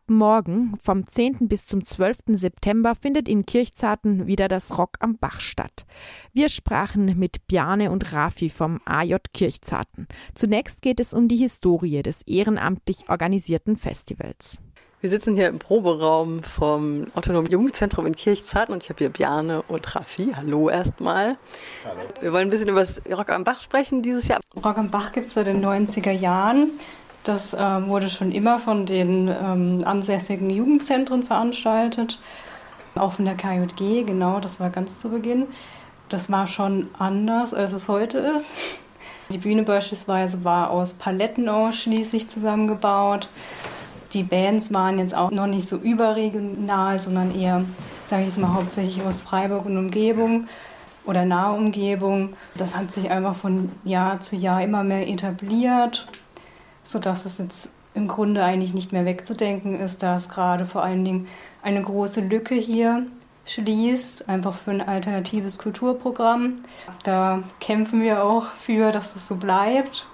morgen, vom 10. bis zum 12. September, findet in Kirchzarten wieder das Rock am Bach statt. Wir sprachen mit Bjarne und Rafi vom AJ Kirchzarten. Zunächst geht es um die Historie des ehrenamtlich organisierten Festivals. Wir sitzen hier im Proberaum vom Autonomen Jugendzentrum in Kirchzarten und ich habe hier Bjarne und Rafi. Hallo erstmal. Hallo. Wir wollen ein bisschen über das Rock am Bach sprechen dieses Jahr. Rock am Bach gibt es seit den 90er Jahren. Das wurde schon immer von den ansässigen Jugendzentren veranstaltet. Auch von der KJG, genau, das war ganz zu Beginn. Das war schon anders, als es heute ist. Die Bühne beispielsweise war aus Paletten ausschließlich zusammengebaut. Die Bands waren jetzt auch noch nicht so überregional, sondern eher, sage ich jetzt mal, hauptsächlich aus Freiburg und Umgebung oder nahe Umgebung. Das hat sich einfach von Jahr zu Jahr immer mehr etabliert, sodass es jetzt im Grunde eigentlich nicht mehr wegzudenken ist, da es gerade vor allen Dingen eine große Lücke hier schließt, einfach für ein alternatives Kulturprogramm. Da kämpfen wir auch für, dass es so bleibt.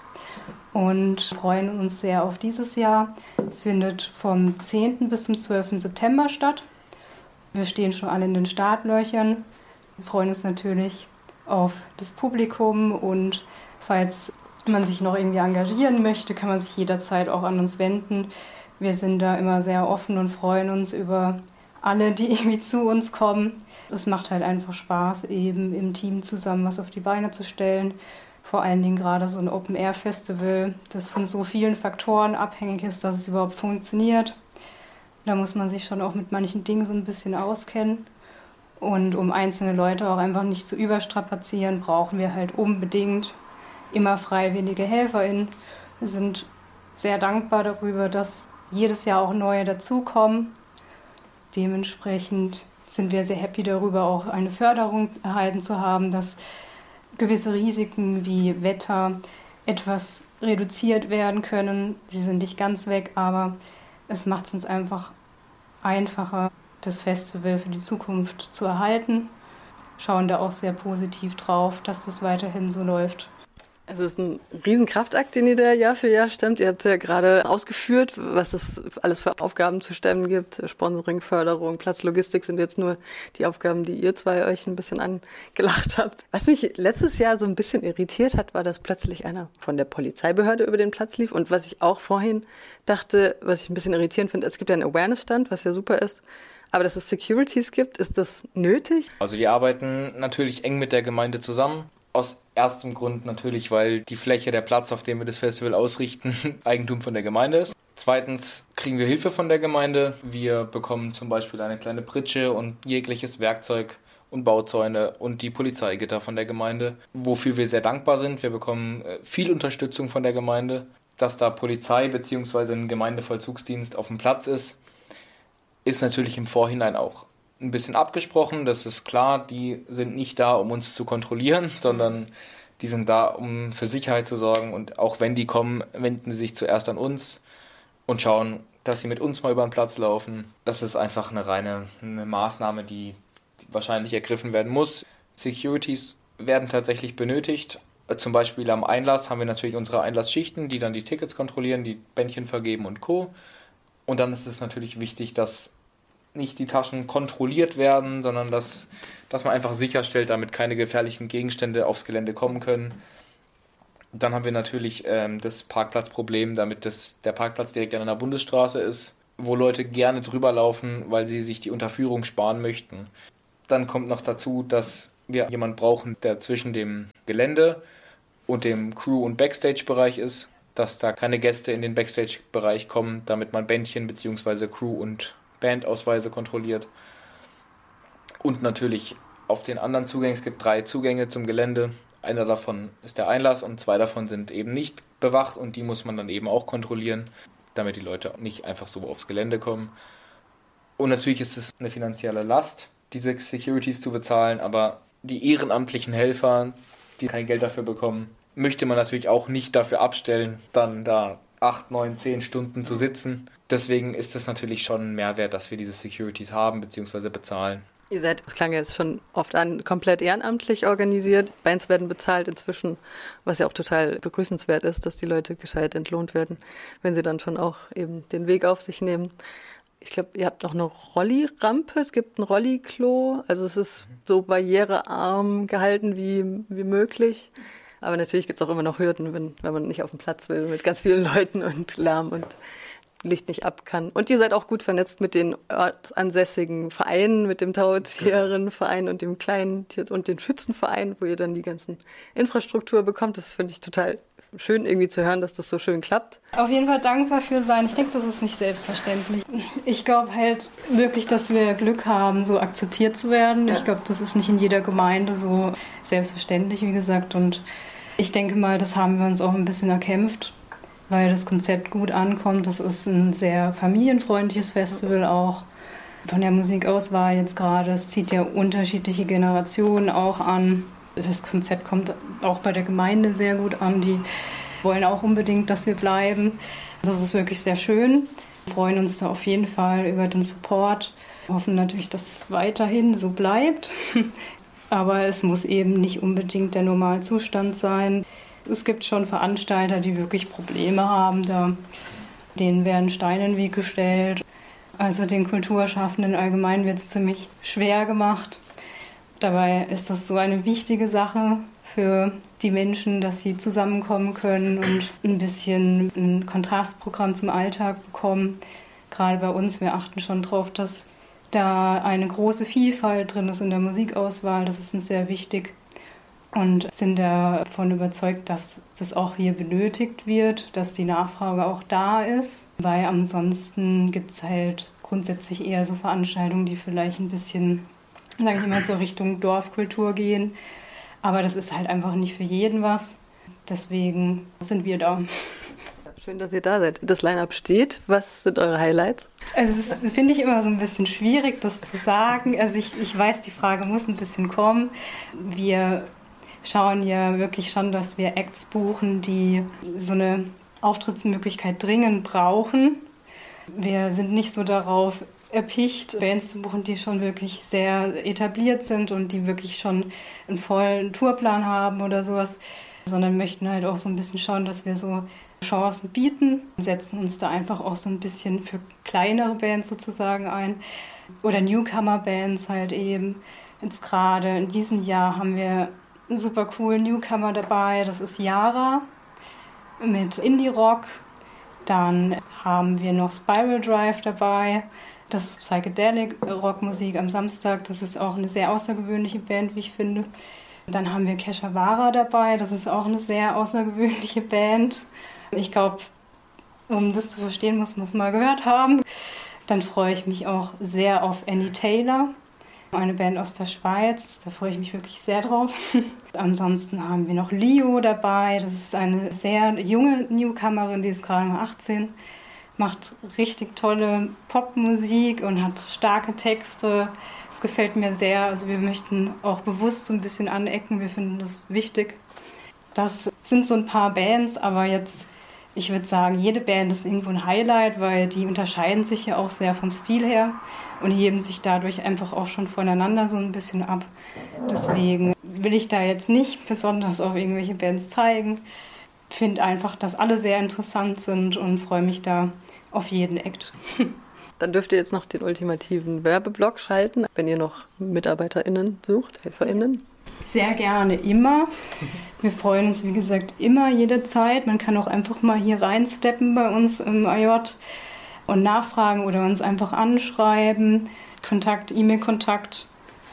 Und freuen uns sehr auf dieses Jahr. Es findet vom 10. bis zum 12. September statt. Wir stehen schon alle in den Startlöchern. Wir freuen uns natürlich auf das Publikum und falls man sich noch irgendwie engagieren möchte, kann man sich jederzeit auch an uns wenden. Wir sind da immer sehr offen und freuen uns über alle, die irgendwie zu uns kommen. Es macht halt einfach Spaß, eben im Team zusammen was auf die Beine zu stellen. Vor allen Dingen gerade so ein Open-Air-Festival, das von so vielen Faktoren abhängig ist, dass es überhaupt funktioniert. Da muss man sich schon auch mit manchen Dingen so ein bisschen auskennen. Und um einzelne Leute auch einfach nicht zu überstrapazieren, brauchen wir halt unbedingt immer freiwillige HelferInnen. Wir sind sehr dankbar darüber, dass jedes Jahr auch neue dazukommen. Dementsprechend sind wir sehr happy darüber, auch eine Förderung erhalten zu haben, dass gewisse Risiken wie Wetter etwas reduziert werden können. Sie sind nicht ganz weg, aber es macht es uns einfach einfacher, das Festival für die Zukunft zu erhalten. Schauen da auch sehr positiv drauf, dass das weiterhin so läuft. Es ist ein Riesenkraftakt, den ihr da Jahr für Jahr stemmt. Ihr habt ja gerade ausgeführt, was es alles für Aufgaben zu stemmen gibt. Sponsoring, Förderung, Platzlogistik sind jetzt nur die Aufgaben, die ihr zwei euch ein bisschen angelacht habt. Was mich letztes Jahr so ein bisschen irritiert hat, war, dass plötzlich einer von der Polizeibehörde über den Platz lief. Und was ich auch vorhin dachte, was ich ein bisschen irritierend finde, es gibt ja einen Awareness-Stand, was ja super ist. Aber dass es Securities gibt, ist das nötig? Also wir arbeiten natürlich eng mit der Gemeinde zusammen. Aus erstem Grund natürlich, weil die Fläche, der Platz, auf dem wir das Festival ausrichten, Eigentum von der Gemeinde ist. Zweitens kriegen wir Hilfe von der Gemeinde. Wir bekommen zum Beispiel eine kleine Pritsche und jegliches Werkzeug und Bauzäune und die Polizeigitter von der Gemeinde, wofür wir sehr dankbar sind. Wir bekommen viel Unterstützung von der Gemeinde. Dass da Polizei bzw. ein Gemeindevollzugsdienst auf dem Platz ist natürlich im Vorhinein auch ein bisschen abgesprochen, das ist klar, die sind nicht da, um uns zu kontrollieren, sondern die sind da, um für Sicherheit zu sorgen und auch wenn die kommen, wenden sie sich zuerst an uns und schauen, dass sie mit uns mal über den Platz laufen. Das ist einfach eine Maßnahme, die wahrscheinlich ergriffen werden muss. Securities werden tatsächlich benötigt. Zum Beispiel am Einlass haben wir natürlich unsere Einlassschichten, die dann die Tickets kontrollieren, die Bändchen vergeben und Co. Und dann ist es natürlich wichtig, dass nicht die Taschen kontrolliert werden, sondern dass man einfach sicherstellt, damit keine gefährlichen Gegenstände aufs Gelände kommen können. Dann haben wir natürlich das Parkplatzproblem, damit der Parkplatz direkt an einer Bundesstraße ist, wo Leute gerne drüber laufen, weil sie sich die Unterführung sparen möchten. Dann kommt noch dazu, dass wir jemanden brauchen, der zwischen dem Gelände und dem Crew- und Backstage-Bereich ist, dass da keine Gäste in den Backstage-Bereich kommen, damit man Bändchen bzw. Crew- und Bandausweise kontrolliert. Und natürlich auf den anderen Zugängen, es gibt 3 Zugänge zum Gelände. Einer davon ist der Einlass und 2 davon sind eben nicht bewacht und die muss man dann eben auch kontrollieren, damit die Leute nicht einfach so aufs Gelände kommen. Und natürlich ist es eine finanzielle Last, diese Securities zu bezahlen, aber die ehrenamtlichen Helfer, die kein Geld dafür bekommen, möchte man natürlich auch nicht dafür abstellen, dann da 8, 9, 10 Stunden zu sitzen. Deswegen ist es natürlich schon ein Mehrwert, dass wir diese Securities haben bzw. bezahlen. Ihr seid, das klang ja jetzt schon oft an, komplett ehrenamtlich organisiert. Bands werden bezahlt inzwischen, was ja auch total begrüßenswert ist, dass die Leute gescheit entlohnt werden, wenn sie dann schon auch eben den Weg auf sich nehmen. Ich glaube, ihr habt noch eine Rollirampe, es gibt ein Rolliklo. Also es ist so barrierearm gehalten wie möglich. Aber natürlich gibt es auch immer noch Hürden, wenn man nicht auf den Platz will mit ganz vielen Leuten und Lärm und Licht nicht ab kann. Und ihr seid auch gut vernetzt mit den ortsansässigen Vereinen, mit dem Tauzieherinnenverein und dem kleinen und den Schützenverein, wo ihr dann die ganzen Infrastruktur bekommt. Das finde ich total schön irgendwie zu hören, dass das so schön klappt. Auf jeden Fall dankbar für sein. Ich denke, das ist nicht selbstverständlich. Ich glaube halt wirklich, dass wir Glück haben, so akzeptiert zu werden. Ich glaube, das ist nicht in jeder Gemeinde so selbstverständlich, wie gesagt. Und ich denke mal, das haben wir uns auch ein bisschen erkämpft, weil das Konzept gut ankommt. Das ist ein sehr familienfreundliches Festival auch. Von der Musikauswahl jetzt gerade. Es zieht ja unterschiedliche Generationen auch an. Das Konzept kommt auch bei der Gemeinde sehr gut an. Die wollen auch unbedingt, dass wir bleiben. Das ist wirklich sehr schön. Wir freuen uns da auf jeden Fall über den Support. Wir hoffen natürlich, dass es weiterhin so bleibt. Aber es muss eben nicht unbedingt der Normalzustand sein. Es gibt schon Veranstalter, die wirklich Probleme haben. Denen werden Steine in den Weg gestellt. Also den Kulturschaffenden allgemein wird es ziemlich schwer gemacht. Dabei ist das so eine wichtige Sache für die Menschen, dass sie zusammenkommen können und ein bisschen ein Kontrastprogramm zum Alltag bekommen. Gerade bei uns, wir achten schon darauf, dass da eine große Vielfalt drin ist in der Musikauswahl. Das ist uns sehr wichtig und sind davon überzeugt, dass das auch hier benötigt wird, dass die Nachfrage auch da ist. Weil ansonsten gibt es halt grundsätzlich eher so Veranstaltungen, die vielleicht ein bisschen, sage ich mal, so Richtung Dorfkultur gehen. Aber das ist halt einfach nicht für jeden was. Deswegen sind wir da. Schön, dass ihr da seid. Das Line-Up steht. Was sind eure Highlights? Also das finde ich immer so ein bisschen schwierig, das zu sagen. Also ich weiß, die Frage muss ein bisschen kommen. Wir schauen ja wirklich schon, dass wir Acts buchen, die so eine Auftrittsmöglichkeit dringend brauchen. Wir sind nicht so darauf erpicht, Bands zu buchen, die schon wirklich sehr etabliert sind und die wirklich schon einen vollen Tourplan haben oder sowas, sondern möchten halt auch so ein bisschen schauen, dass wir so Chancen bieten, setzen uns da einfach auch so ein bisschen für kleinere Bands sozusagen ein oder Newcomer-Bands halt eben. Jetzt gerade in diesem Jahr haben wir einen super coolen Newcomer dabei, das ist Yara mit Indie-Rock. Dann haben wir noch Spiral Drive dabei, das ist Psychedelic-Rockmusik am Samstag, das ist auch eine sehr außergewöhnliche Band, wie ich finde. Dann haben wir Keshavara dabei, das ist auch eine sehr außergewöhnliche Band. Ich glaube, um das zu verstehen, muss man es mal gehört haben. Dann freue ich mich auch sehr auf Annie Taylor, eine Band aus der Schweiz. Da freue ich mich wirklich sehr drauf. Ansonsten haben wir noch Leo dabei. Das ist eine sehr junge Newcomerin, die ist gerade mal 18. Macht richtig tolle Popmusik und hat starke Texte. Das gefällt mir sehr. Also wir möchten auch bewusst so ein bisschen anecken. Wir finden das wichtig. Das sind so ein paar Bands, aber jetzt, ich würde sagen, jede Band ist irgendwo ein Highlight, weil die unterscheiden sich ja auch sehr vom Stil her und heben sich dadurch einfach auch schon voneinander so ein bisschen ab. Deswegen will ich da jetzt nicht besonders auf irgendwelche Bands zeigen. Finde einfach, dass alle sehr interessant sind und freue mich da auf jeden Act. Dann dürft ihr jetzt noch den ultimativen Werbeblock schalten, wenn ihr noch MitarbeiterInnen sucht, HelferInnen. Sehr gerne, immer. Wir freuen uns, wie gesagt, immer, jederzeit. Man kann auch einfach mal hier reinsteppen bei uns im AJ und nachfragen oder uns einfach anschreiben. E-Mail-Kontakt.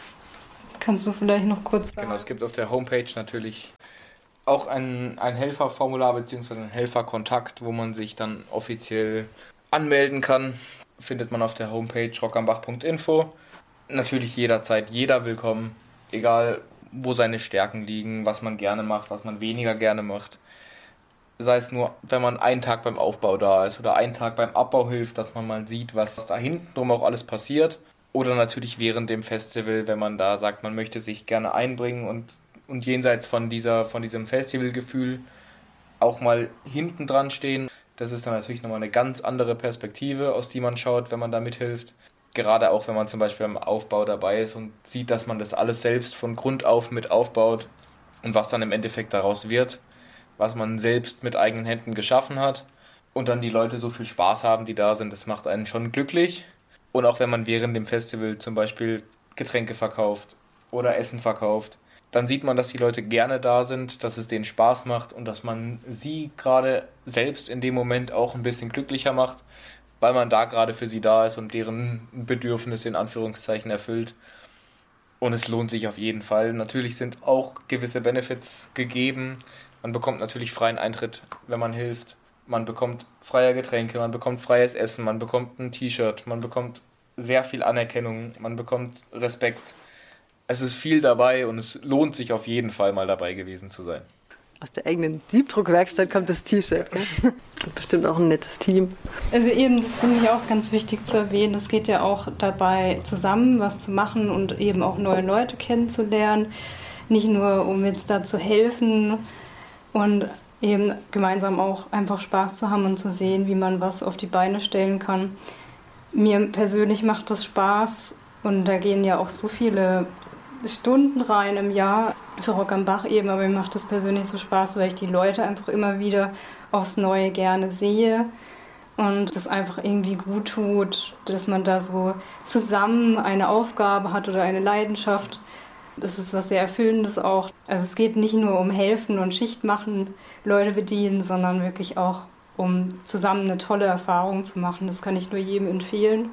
Kannst du vielleicht noch kurz sagen? Genau, es gibt auf der Homepage natürlich auch ein Helferformular bzw. einen Helferkontakt, wo man sich dann offiziell anmelden kann. Findet man auf der Homepage rockambach.info. Natürlich jederzeit jeder willkommen, egal wo seine Stärken liegen, was man gerne macht, was man weniger gerne macht. Sei es nur, wenn man einen Tag beim Aufbau da ist oder einen Tag beim Abbau hilft, dass man mal sieht, was da hinten drum auch alles passiert. Oder natürlich während dem Festival, wenn man da sagt, man möchte sich gerne einbringen und jenseits von diesem Festivalgefühl auch mal hinten dran stehen. Das ist dann natürlich nochmal eine ganz andere Perspektive, aus die man schaut, wenn man da mithilft. Gerade auch, wenn man zum Beispiel am Aufbau dabei ist und sieht, dass man das alles selbst von Grund auf mit aufbaut und was dann im Endeffekt daraus wird, was man selbst mit eigenen Händen geschaffen hat und dann die Leute so viel Spaß haben, die da sind, das macht einen schon glücklich. Und auch wenn man während dem Festival zum Beispiel Getränke verkauft oder Essen verkauft, dann sieht man, dass die Leute gerne da sind, dass es denen Spaß macht und dass man sie gerade selbst in dem Moment auch ein bisschen glücklicher macht, weil man da gerade für sie da ist und deren Bedürfnisse in Anführungszeichen erfüllt. Und es lohnt sich auf jeden Fall. Natürlich sind auch gewisse Benefits gegeben. Man bekommt natürlich freien Eintritt, wenn man hilft. Man bekommt freie Getränke, man bekommt freies Essen, man bekommt ein T-Shirt, man bekommt sehr viel Anerkennung, man bekommt Respekt. Es ist viel dabei und es lohnt sich auf jeden Fall mal dabei gewesen zu sein. Aus der eigenen Siebdruckwerkstatt kommt das T-Shirt. Gell? Bestimmt auch ein nettes Team. Also eben, das finde ich auch ganz wichtig zu erwähnen. Es geht ja auch dabei, zusammen was zu machen und eben auch neue Leute kennenzulernen. Nicht nur, um jetzt da zu helfen und eben gemeinsam auch einfach Spaß zu haben und zu sehen, wie man was auf die Beine stellen kann. Mir persönlich macht das Spaß und da gehen ja auch so viele Stunden rein im Jahr für Rock am Bach eben, aber mir macht das persönlich so Spaß, weil ich die Leute einfach immer wieder aufs Neue gerne sehe und das einfach irgendwie gut tut, dass man da so zusammen eine Aufgabe hat oder eine Leidenschaft. Das ist was sehr Erfüllendes auch. Also es geht nicht nur um Helfen und Schicht machen, Leute bedienen, sondern wirklich auch um zusammen eine tolle Erfahrung zu machen. Das kann ich nur jedem empfehlen.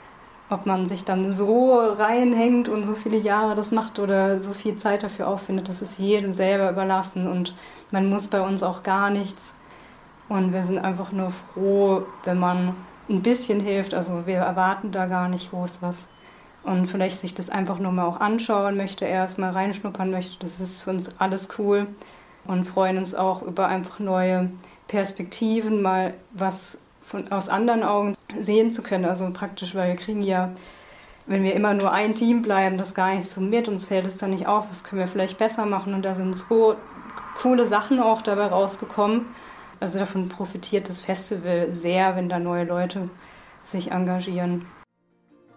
Ob man sich dann so reinhängt und so viele Jahre das macht oder so viel Zeit dafür aufwendet, das ist jedem selber überlassen und man muss bei uns auch gar nichts. Und wir sind einfach nur froh, wenn man ein bisschen hilft. Also wir erwarten da gar nicht groß was. Und vielleicht sich das einfach nur mal auch anschauen möchte, erst mal reinschnuppern möchte, das ist für uns alles cool. Und freuen uns auch über einfach neue Perspektiven, mal was aus anderen Augen sehen zu können. Also praktisch, weil wir kriegen ja, wenn wir immer nur ein Team bleiben, das gar nicht so mit, uns fällt es dann nicht auf, was können wir vielleicht besser machen. Und da sind so coole Sachen auch dabei rausgekommen. Also davon profitiert das Festival sehr, wenn da neue Leute sich engagieren.